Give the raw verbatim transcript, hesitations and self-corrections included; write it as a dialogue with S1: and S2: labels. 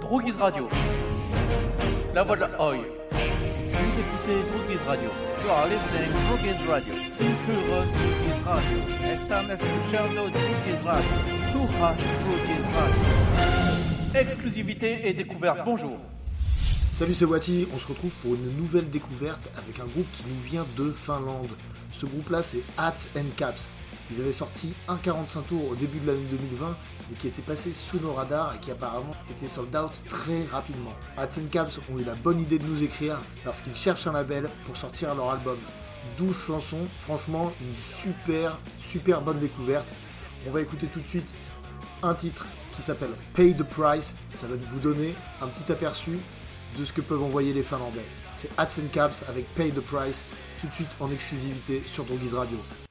S1: Drogiz Radio. La voix de la Oi. Vous écoutez Drogiz Radio. You are listening to Drogiz Radio. Sin pure Drogiz Radio. Están escuchando Drogiz Radio. Słuchasz Drogiz Radio. Exclusivité et découverte. Bonjour.
S2: Salut, c'est Wati. On se retrouve pour une nouvelle découverte avec un groupe qui nous vient de Finlande. Ce groupe-là, c'est Hats and Caps. Ils avaient sorti un quarante-cinq tours au début de l'année deux mille vingt, mais qui était passé sous nos radars et qui apparemment était sold out très rapidement. Hats and Caps ont eu la bonne idée de nous écrire parce qu'ils cherchent un label pour sortir leur album. douze chansons, franchement une super, super bonne découverte. On va écouter tout de suite un titre qui s'appelle Pay the Price. Ça va vous donner un petit aperçu de ce que peuvent envoyer les Finlandais. C'est Hats and Caps avec Pay the Price, tout de suite en exclusivité sur Drogiz Radio.